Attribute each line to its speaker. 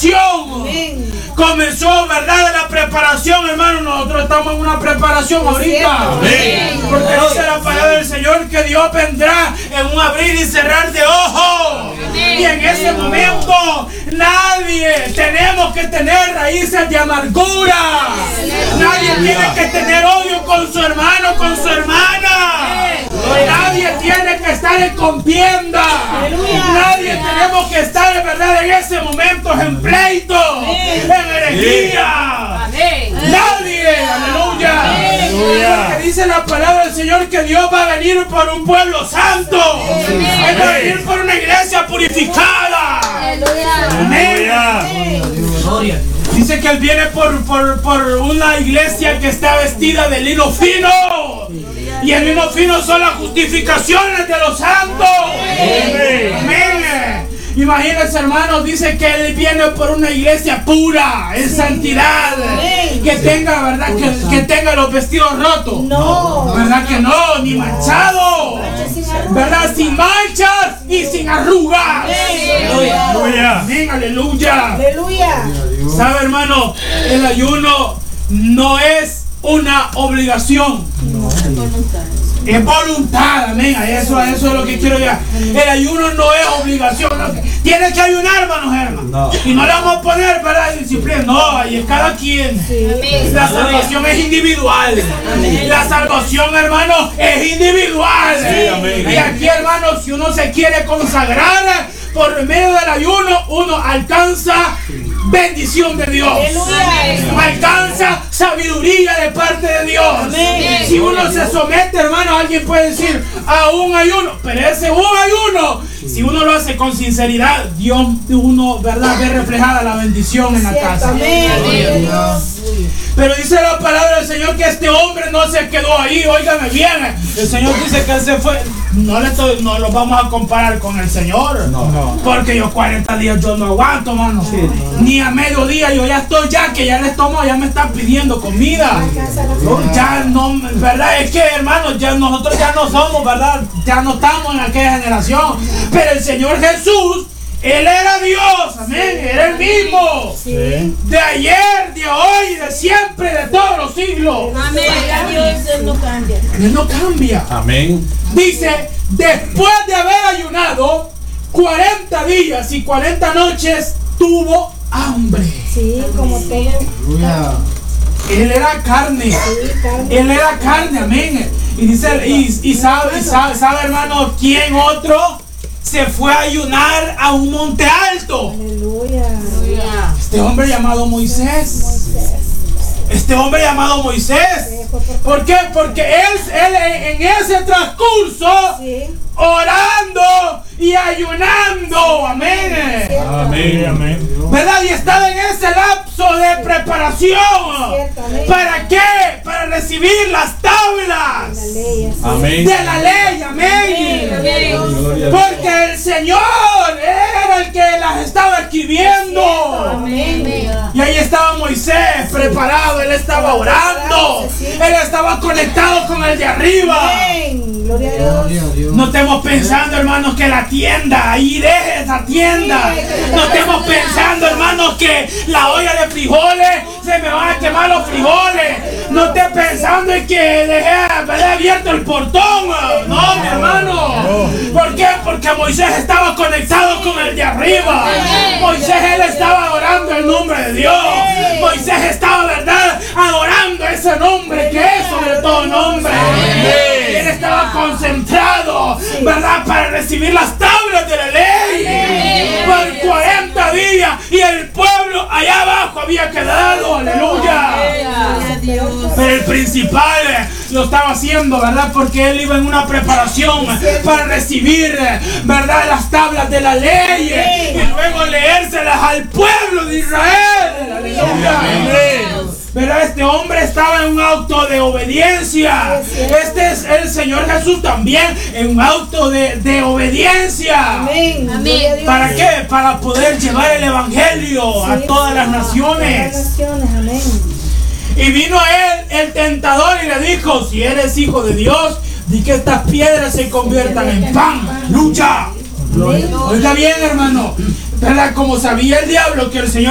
Speaker 1: preparación.
Speaker 2: Amén.
Speaker 1: Comenzó, ¿verdad? La preparación, hermano. Nosotros estamos en una preparación ahorita.
Speaker 3: Amén.
Speaker 1: Porque dice la palabra del Señor que Dios vendrá en un abrir y cerrar de ojos. Y en ese momento nadie tenemos que tener raíces de amargura. Nadie tiene que tener odio con su hermano, con su hermana. Nadie tiene que estar en contienda. Nadie tenemos que estar, en verdad, en ese momento en pleito, en herejía. Nadie, aleluya. Porque dice la palabra del Señor que Dios va a venir por un pueblo santo. Él va a venir por una iglesia purificada. Amén. Dice que Él viene por una iglesia que está vestida de lino fino. Y el lino fino son las justificaciones de los santos. Amén. Imagínense, hermanos, dice que Él viene por una iglesia pura, en santidad. Que tenga, ¿verdad? Que tenga los vestidos rotos.
Speaker 2: No.
Speaker 1: ¿Verdad que no? Ni manchado. ¿Verdad? Sin manchas y sin arrugas.
Speaker 3: Aleluya.
Speaker 1: Amén, aleluya.
Speaker 2: Aleluya.
Speaker 1: ¿Sabe, hermano? El ayuno no es una obligación. Es voluntad, amén. Eso es lo que quiero ya. El ayuno no es obligación. Tienes que ayunar, hermanos.
Speaker 3: No.
Speaker 1: Y no le vamos a poner, ¿verdad? Disciplina. No, ahí es cada quien. La salvación es individual. La salvación, hermano, es individual.
Speaker 3: Sí, amén.
Speaker 1: Y aquí, hermano, si uno se quiere consagrar por medio del ayuno, uno alcanza bendición de Dios. Alcanza sabiduría de parte de Dios. Si uno se somete, hermano, alguien puede decir a un ayuno, pero ese un ayuno, si uno lo hace con sinceridad, Dios, uno, ¿verdad?, ve reflejada la bendición en la casa. Pero dice la palabra del Señor que este hombre no se quedó ahí. Óigame bien, el Señor dice que él se fue. No lo vamos a comparar con el Señor.
Speaker 3: No.
Speaker 1: Porque yo 40 días yo no aguanto, mano. Ni a mediodía yo ya estoy que ya el estómago ya me está pidiendo comida. Ya no, ¿verdad? Es que, hermanos, ya nosotros ya no somos, ¿verdad? Ya no estamos en aquella generación. Pero el Señor Jesús, Él era Dios, amén, era el mismo. De ayer, de hoy, de siempre, de todos los siglos.
Speaker 2: Él no cambia.
Speaker 1: Él no cambia.
Speaker 3: Amén.
Speaker 1: Dice, después de haber ayunado 40 días y 40 noches, tuvo hambre.
Speaker 2: Sí, como todo.
Speaker 1: Él era carne. Él era carne, amén. Y dice, y sabe, hermano, ¿quién otro se fue a ayunar a un monte alto?
Speaker 2: Aleluya.
Speaker 1: Este hombre llamado Moisés. Este hombre llamado Moisés. ¿Por qué? Porque él en ese transcurso, orando y ayunando, amén.
Speaker 3: Amén.
Speaker 1: ¿Verdad? Y estaba en ese lapso de preparación. ¿Para qué? Para recibir las tablas
Speaker 3: Amén.
Speaker 1: de la ley, amén. Porque el Señor era el que las estaba escribiendo. Y ahí estaba Moisés preparado, él estaba orando, él estaba conectado con el de arriba.
Speaker 2: Gloria a Dios.
Speaker 1: No estemos pensando, hermanos, que la tienda, ahí deje esa tienda. No estemos pensando, hermanos, que la olla de frijoles se me van a quemar los frijoles. No estés pensando en que dejé abierto el portón. No, mi hermano. ¿Por qué? Porque Moisés estaba conectado con el de arriba. Moisés, él estaba adorando el nombre de Dios. Moisés estaba, ¿verdad?, adorando ese nombre que es sobre todo nombre. Él estaba concentrado, ¿verdad?, para recibir las tablas de la ley por 40 días, y el pueblo allá abajo había quedado. Aleluya. Pero el principal lo estaba haciendo, ¿verdad?, porque él iba en una preparación para recibir, ¿verdad?, las tablas de la ley y luego leérselas al pueblo de Israel. Aleluya. Pero este hombre estaba en un auto de obediencia. Este es el Señor Jesús también en un auto de obediencia.
Speaker 2: Amén.
Speaker 1: ¿Para qué? Para poder llevar el evangelio a todas las naciones.
Speaker 2: Amén.
Speaker 1: Y vino a él el tentador y le dijo: si eres hijo de Dios, di que estas piedras se conviertan en pan. ¡Lucha! Oiga bien, hermano, ¿verdad? Como sabía el diablo que el Señor